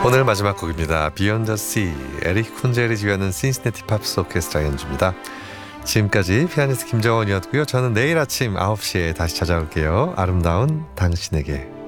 오늘 마지막 곡입니다. Beyond the Sea, 에릭 쿤젤이 지휘하는 신시내티 팝스 오케스트라 연주입니다. 지금까지 피아니스트 김정원이었고요. 저는 내일 아침 9시에 다시 찾아올게요. 아름다운 당신에게.